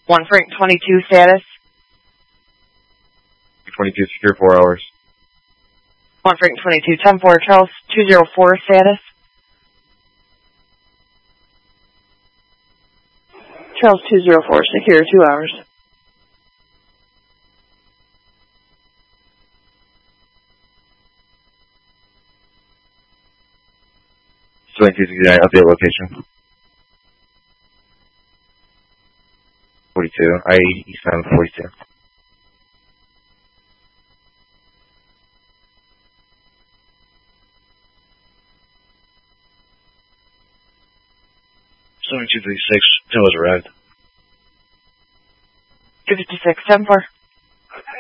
1 Frank 22 status. 22 secure 4 hours. 1 Frank 22 10-4 Charles 204 status. Charles 204 secure 2 hours. 2269 update location. 42. I East 42. Two 56 has arrived. 256 10-4.